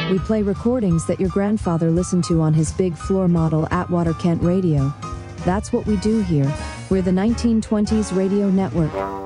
We play recordings that your grandfather listened to on his big floor model Atwater Kent radio. That's what we do here. We're the 1920s Radio Network.